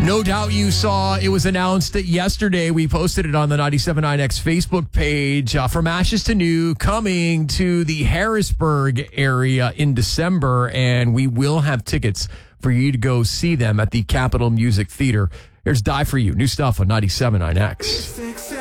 No doubt you saw it was announced that yesterday. We posted it on the 97.9X Facebook page. From Ashes to New, coming to the Harrisburg area in December, and we will have tickets for you to go see them at the Capitol Music Theater. Here's Die For You, new stuff on 97.9X.